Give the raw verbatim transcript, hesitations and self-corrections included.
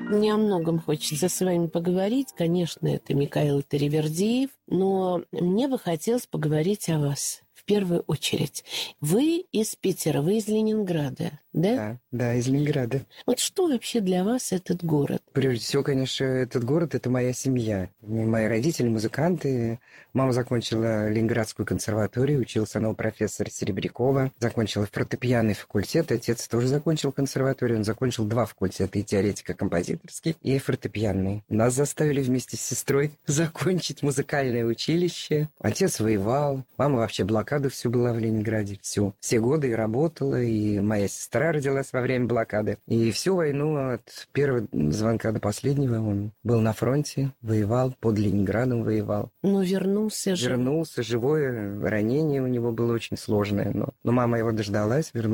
Мне о многом хочется с вами поговорить. Конечно, это Микаэл Таривердиев, но мне бы хотелось поговорить о вас. В первую очередь. Вы из Питера, вы из Ленинграда, да? Да, да, из Ленинграда. Вот что вообще для вас этот город? Прежде всего, конечно, этот город – это моя семья. Мои родители – музыканты. Мама закончила Ленинградскую консерваторию, училась она у профессора Серебрякова. Закончила фортепианный факультет. Отец тоже закончил консерваторию. Он закончил два факультета – и теоретико-композиторский, и фортепианный. Нас заставили вместе с сестрой закончить музыкальное училище. Отец воевал. Мама вообще блокаду всю была в Ленинграде. Всю. Все годы и работала, и моя сестра родилась во время блокады. И всю войну от первого звонка до последнего он был на фронте, воевал, под Ленинградом воевал. Ну, вернулся же. Вернулся живой, ранение у него было очень сложное, но, но мама его дождалась, вернулась.